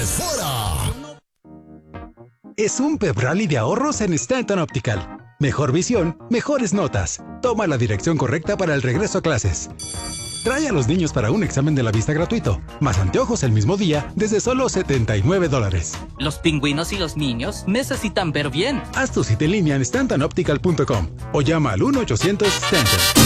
fuera! Es un pep rally de ahorros en Stanton Optical. Mejor visión, mejores notas. Toma la dirección correcta para el regreso a clases. Trae a los niños para un examen de la vista gratuito, más anteojos el mismo día desde solo $79. Los pingüinos y los niños necesitan ver bien. Haz tu cita en línea en StantonOptical.com o llama al 1-800-STANTON.